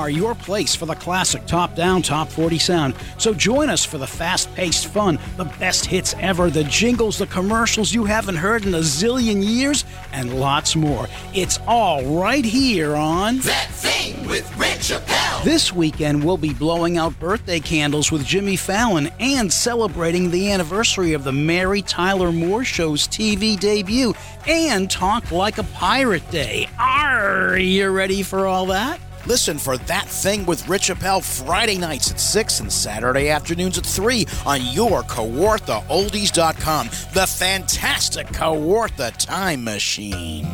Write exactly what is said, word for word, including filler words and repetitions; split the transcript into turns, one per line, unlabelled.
are your place for the classic top-down top forty sound. So join us for the fast-paced fun, the best hits ever, the jingles, the commercials you haven't heard in a zillion years, and lots more. It's all right here on
That Thing with Rich Appel.
This weekend, we'll be blowing out birthday candles with Jimmy Fallon and celebrating the anniversary of the Mary Tyler Moore Show's T V debut and Talk Like a Pirate Day. Are you ready for all that?
Listen for That Thing with Rich Appel Friday nights at six and Saturday afternoons at three on your Kawartha Oldies dot com, the fantastic Kawartha Time Machine.